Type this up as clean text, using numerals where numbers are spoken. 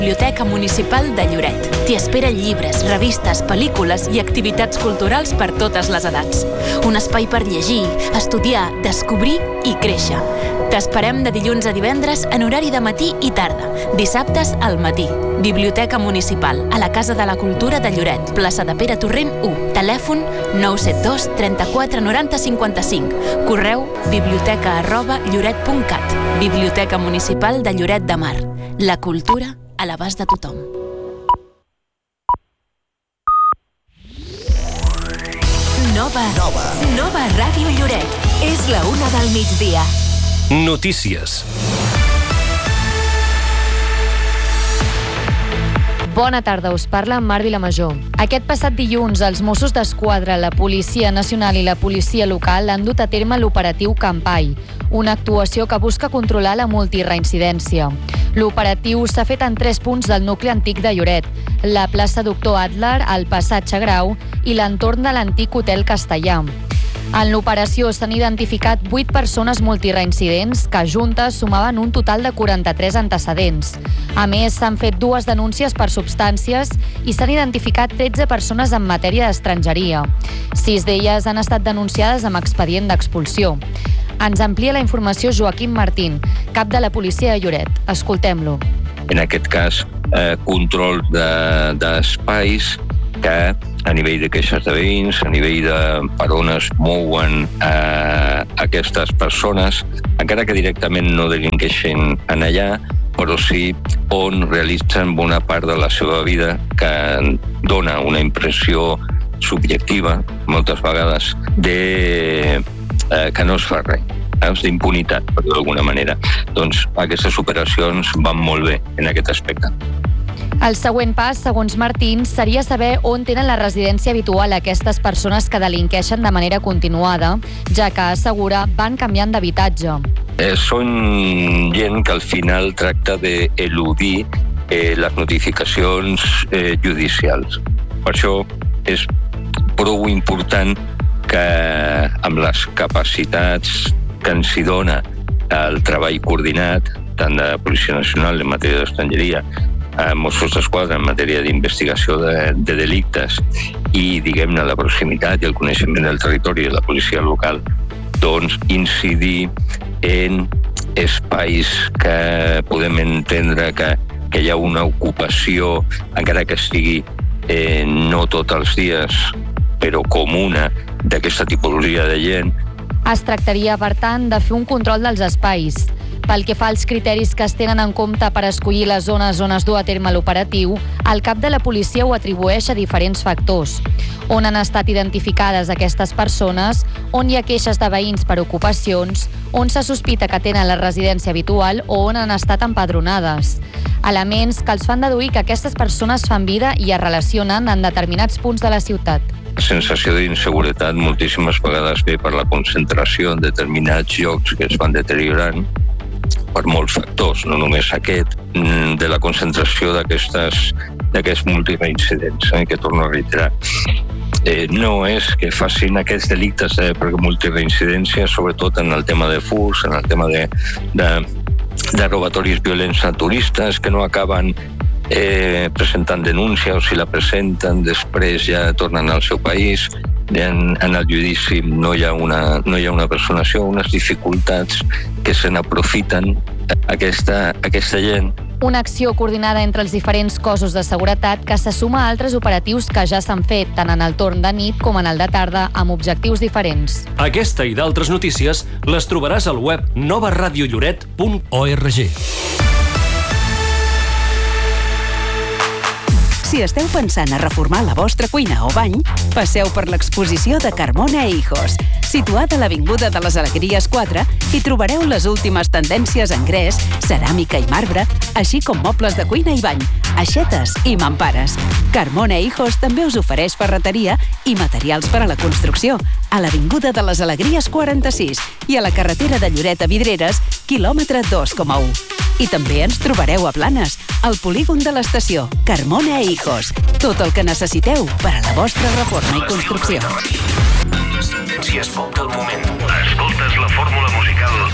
Biblioteca Municipal de Lloret. T'hi espera llibres, revistes, pel·lícules i activitats culturals per totes les edats. Un espai per llegir, estudiar, descobrir i créixer. T'esperem de dilluns a divendres en horari de matí i tarda, dissabtes al matí. Biblioteca Municipal, a la Casa de la Cultura de Lloret, plaça de Pere Torrent 1, telèfon 972 34 90 55, correu biblioteca@lloret.cat. Biblioteca Municipal de Lloret de Mar. La cultura a l'abast de tothom. Nova Ràdio Lloret. És la 1 del migdia. Notícies. Bona tarda, us parla Mar Vilamajor. Aquest passat dilluns, els Mossos d'Esquadra, la Policia Nacional i la Policia Local han dut a terme l'operatiu Campai, una actuació que busca controlar la multireincidència. L'operatiu s'ha fet en 3 punts del nucli antic de Lloret, la plaça Doctor Adler, el passatge Grau i l'entorn de l'antic Hotel Castellà. En l'operació s'han identificat 8 persones multireincidents que juntes sumaven un total de 43 antecedents. A més, s'han fet 2 denúncies per substàncies i s'han identificat 13 persones en matèria d'estrangeria. 6 d'elles han estat denunciades amb expedient d'expulsió. Ens amplia la informació Joaquim Martín, cap de la policia de Lloret. Escoltem-lo. En aquest cas, control d'espais que a nivell de queixes de veïns, a nivell de per on es mouen aquestes persones, encara que directament no delinqueixin en allà, però sí on realitzen bona part de la seva vida que dona una impressió subjectiva, moltes vegades, de que no es fa res, d'impunitat, per dir d'alguna manera. Doncs aquestes operacions van molt bé en aquest aspecte. El següent pas, segons Martín, seria saber on tenen la residència habitual aquestes persones que delinqueixen de manera continuada, ja que, assegura, van canviant d'habitatge. Són gent que al final tracta d'eludir les notificacions judicials. Per això és prou important que amb les capacitats que ens hi dona el treball coordinat, tant de Policia Nacional en matèria d'estrangeria, Mossos d'Esquadra en matèria d'investigació de delictes i, diguem-ne, la proximitat i el coneixement del territori de la policia local, doncs incidir en espais que podem entendre que hi ha una ocupació, encara que sigui no tots els dies, però comuna d'aquesta tipologia de gent. Es tractaria, per tant, de fer un control dels espais. Pel que fa als criteris que es tenen en compte per escollir les zones on es du a terme l'operatiu, el cap de la policia ho atribueix a diferents factors. On han estat identificades aquestes persones, on hi ha queixes de veïns per ocupacions, on se sospita que tenen la residència habitual o on han estat empadronades. Elements que els fan deduir que aquestes persones fan vida i es relacionen en determinats punts de la ciutat. La sensació d'inseguretat moltíssimes vegades ve per la concentració en determinats llocs que es van deteriorant per molts factors, no només aquest, de la concentració d'aquests multireincidents, que torno a reiterar. No és que facin aquests delictes per multireincidència, sobretot en el tema de furs, en el tema de robatoris violents a turistes que no acaben presentant denúncia, o si la presenten després ja tornen al seu país. En el judici no hi ha una personació, unes dificultats que se n'aprofiten aquesta gent. Una acció coordinada entre els diferents cossos de seguretat que se suma a altres operatius que ja s'han fet, tant en el torn de nit com en el de tarda, amb objectius diferents. Aquesta i d'altres notícies les trobaràs al web novaradiolloret.org. Si esteu pensant a reformar la vostra cuina o bany, passeu per l'exposició de Carmona e Hijos. Situada a l'Avinguda de les Alegries 4, hi trobareu les últimes tendències en gres, ceràmica i marbre, així com mobles de cuina i bany, aixetes i mampares. Carmona e Hijos també us ofereix ferreteria i materials per a la construcció, a l'Avinguda de les Alegries 46 i a la carretera de Lloret a Vidreres, quilòmetre 2,1. I també ens trobareu a Blanes, al polígon de l'estació, Carmona e Hijos. Tot el que necessiteu per a la vostra reforma i construcció. Les tendències pop del moment.